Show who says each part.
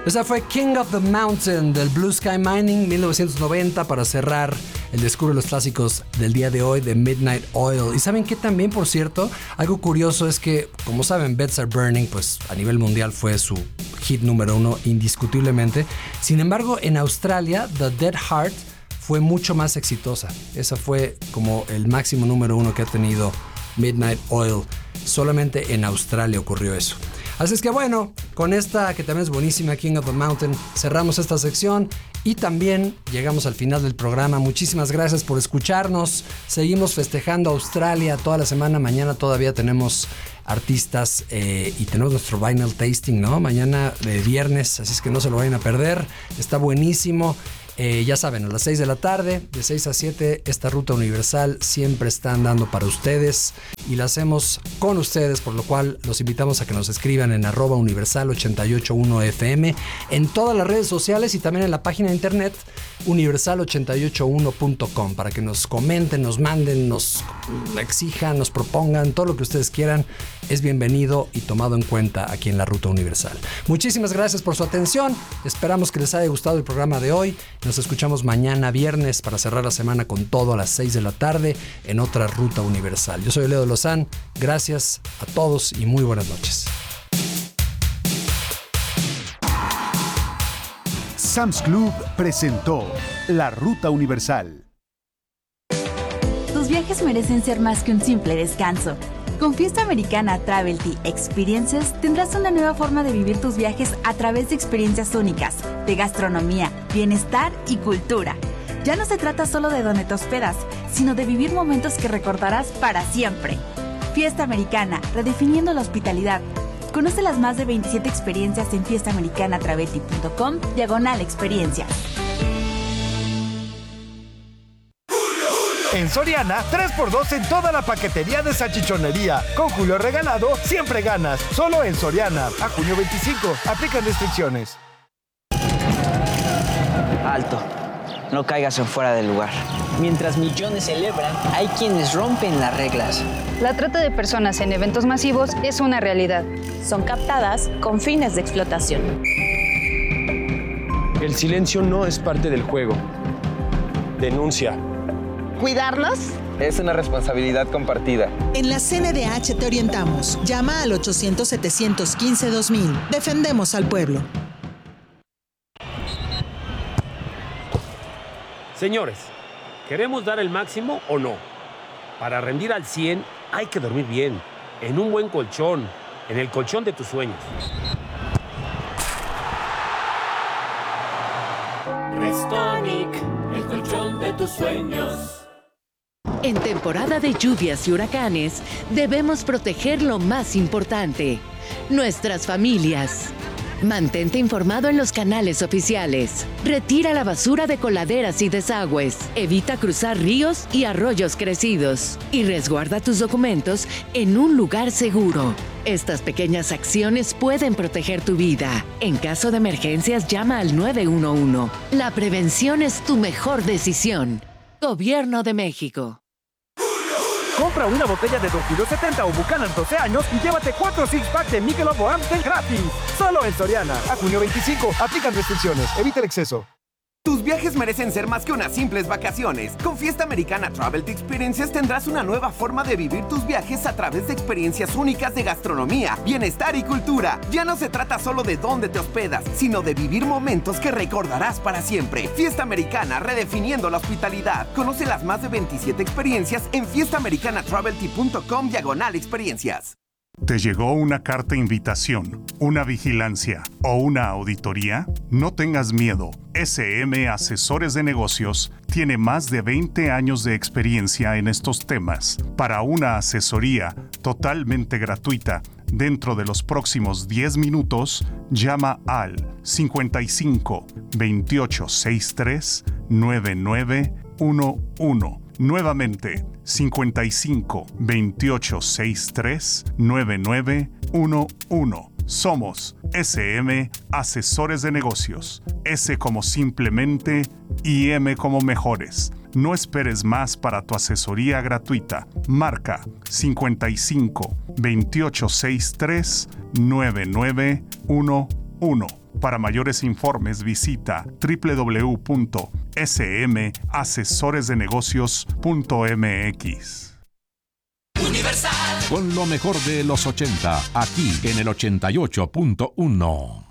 Speaker 1: Esa fue King of the Mountain del Blue Sky Mining 1990 para cerrar el Descubre los Clásicos del día de hoy de Midnight Oil. Y saben que también, por cierto, algo curioso es que, como saben, Beds Are Burning, pues a nivel mundial fue su hit número 1 indiscutiblemente. Sin embargo, en Australia, The Dead Heart fue mucho más exitosa. Esa fue como el máximo número 1 que ha tenido Midnight Oil. Solamente en Australia ocurrió eso. Así es que bueno, con esta que también es buenísima, King of the Mountain, cerramos esta sección y también llegamos al final del programa. Muchísimas gracias por escucharnos. Seguimos festejando Australia toda la semana. Mañana todavía tenemos artistas y tenemos nuestro vinyl tasting, ¿no? Mañana viernes, así es que no se lo vayan a perder. Está buenísimo. Ya saben, a las 6 de la tarde, de 6 a 7, esta ruta universal siempre está andando para ustedes y la hacemos con ustedes, por lo cual los invitamos a que nos escriban en @universal881fm, en todas las redes sociales y también en la página de internet universal881.com para que nos comenten, nos manden, nos exijan, nos propongan, todo lo que ustedes quieran es bienvenido y tomado en cuenta aquí en la Ruta Universal. Muchísimas gracias por su atención, esperamos que les haya gustado el programa de hoy. Nos escuchamos mañana viernes para cerrar la semana con todo a las 6 de la tarde en otra Ruta Universal. Yo soy Leo de Lozán, gracias a todos y muy buenas noches.
Speaker 2: Sam's Club presentó La Ruta Universal.
Speaker 3: Tus viajes merecen ser más que un simple descanso. Con Fiesta Americana Travelty Experiences tendrás una nueva forma de vivir tus viajes a través de experiencias únicas, de gastronomía, bienestar y cultura. Ya no se trata solo de dónde te hospedas, sino de vivir momentos que recordarás para siempre. Fiesta Americana, redefiniendo la hospitalidad. Conoce las más de 27 experiencias en fiestaamericanatravelty.com/experiencias.
Speaker 4: En Soriana, 3x2 en toda la paquetería de salchichonería. Con Julio regalado, siempre ganas. Solo en Soriana. A junio 25. Aplican restricciones.
Speaker 5: Alto. No caigas en fuera del lugar. Mientras millones celebran, hay quienes rompen las reglas.
Speaker 6: La trata de personas en eventos masivos es una realidad.
Speaker 7: Son captadas con fines de explotación.
Speaker 8: El silencio no es parte del juego. Denuncia.
Speaker 9: ¿Cuidarnos?
Speaker 10: Es una responsabilidad compartida.
Speaker 11: En la CNDH te orientamos. Llama al 800-715-2000. Defendemos al pueblo.
Speaker 8: Señores, ¿queremos dar el máximo o no? Para rendir al 100 hay que dormir bien, en un buen colchón, en el colchón de tus sueños.
Speaker 12: Restonic, el colchón de tus sueños.
Speaker 13: En temporada de lluvias y huracanes, debemos proteger lo más importante, nuestras familias. Mantente informado en los canales oficiales. Retira la basura de coladeras y desagües. Evita cruzar ríos y arroyos crecidos. Y resguarda tus documentos en un lugar seguro. Estas pequeñas acciones pueden proteger tu vida. En caso de emergencias, llama al 911. La prevención es tu mejor decisión. Gobierno de México.
Speaker 4: Compra una botella de 2270 o Buchanan 12 años y llévate 4 six-pack de Michelob o Amstel gratis. Solo en Soriana. A junio 25. Aplican restricciones. Evita el exceso.
Speaker 14: Tus viajes merecen ser más que unas simples vacaciones. Con Fiesta Americana Travelty Experiences tendrás una nueva forma de vivir tus viajes a través de experiencias únicas de gastronomía, bienestar y cultura. Ya no se trata solo de dónde te hospedas, sino de vivir momentos que recordarás para siempre. Fiesta Americana, redefiniendo la hospitalidad. Conoce las más de 27 experiencias en fiestaamericanatravelty.com/experiencias.
Speaker 2: ¿Te llegó una carta invitación, una vigilancia o una auditoría? No tengas miedo. SM Asesores de Negocios tiene más de 20 años de experiencia en estos temas. Para una asesoría totalmente gratuita, dentro de los próximos 10 minutos, llama al 55 28 63 9911. Nuevamente, 55 28 63 9911. Somos SM Asesores de Negocios. S como simplemente y M como mejores. No esperes más para tu asesoría gratuita. Marca 55 28 63 9911. Para mayores informes visita www.smasesoresdenegocios.mx.
Speaker 9: Universal. Con lo mejor de los 80, aquí en el 88.1.